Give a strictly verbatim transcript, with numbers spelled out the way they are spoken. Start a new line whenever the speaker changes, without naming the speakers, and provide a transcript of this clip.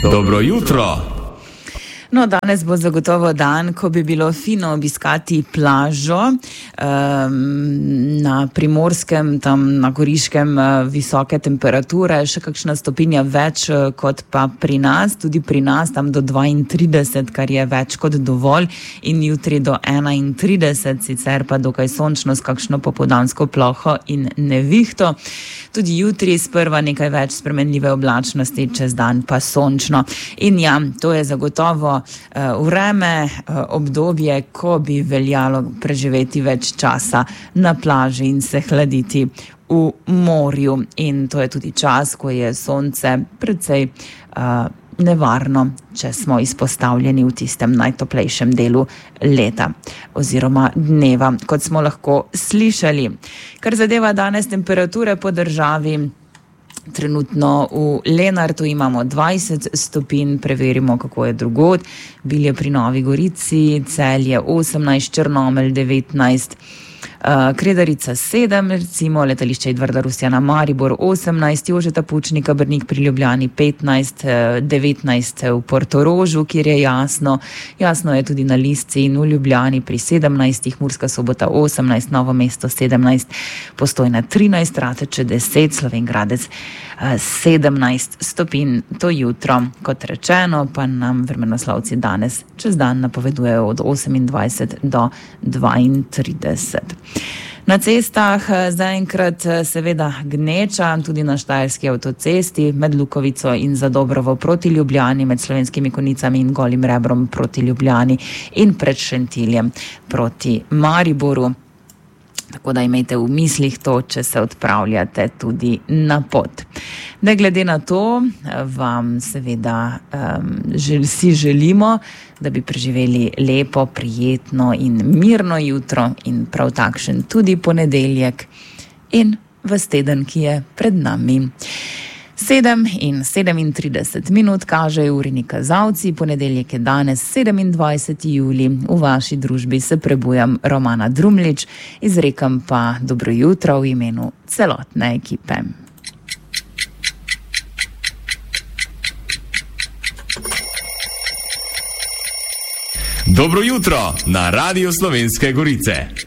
Dobro jutro.
No, danes bo zagotovo dan, ko bi bilo fino obiskati plažo um, na Primorskem, tam na Goriškem uh, visoke temperature, še kakšna stopinja več uh, kot pa pri nas, tudi pri nas tam do dvaintrideset, kar je več kot dovolj, in jutri do enaintrideset, sicer pa dokaj sončno s kakšno popoldansko ploho in nevihto. Tudi jutri sprva nekaj več spremenljive oblačnosti, čez dan pa sončno. In ja, to je zagotovo uh, vreme, uh, obdobje, ko bi veljalo preživeti več časa na plaži in se hladiti v morju. In to je tudi čas, ko je sonce precej uh, nevarno, če smo izpostavljeni v tistem najtoplejšem delu leta oziroma dneva, kot smo lahko slišali. Kar zadeva danes temperature po državi, trenutno v Lenartu imamo dvajset stopinj, preverimo, kako je drugod. Bilje pri Novi Gorici, Celje osemnajst, Črnomelj devetnajst, Uh, Kredarica sedem, recimo letališče Edvarda Rusjana Maribor osemnajst, Jožeta Pučnika Brnik pri Ljubljani petnajst, devetnajst v Portorožu, kjer je jasno, jasno je tudi na Lisci in v Ljubljani pri sedemnajst, Murska Sobota osemnajst, Novo mesto sedemnajst, Postojna trinajst, Rateče deset, Slovenj Gradec uh, sedemnajst stopinj. To jutro, kot rečeno, pa nam vremenoslovci danes čez dan napovedujejo od osemindvajset do dvaintrideset. Na cestah zaenkrat seveda gneča, tudi na Štajerski avtocesti, med Lukovico in Zadobrovo proti Ljubljani, med Slovenskimi Konjicami in Golim Rebrom proti Ljubljani in pred Šentiljem proti Mariboru. Tako da imejte v mislih to, če se odpravljate tudi na pot. Ne glede na to, vam seveda um, žel, si želimo, da bi preživeli lepo, prijetno in mirno jutro in prav takšen tudi ponedeljek in ves teden, ki je pred nami. Sedem in sedemintrideset minut kažejo urini kazalci, ponedeljek je danes sedemindvajseti julij, v vaši družbi se prebujam Romana Drumlič, izrekam pa dobro jutro v imenu celotne ekipe.
Dobro jutro na Radiu Slovenske Gorice.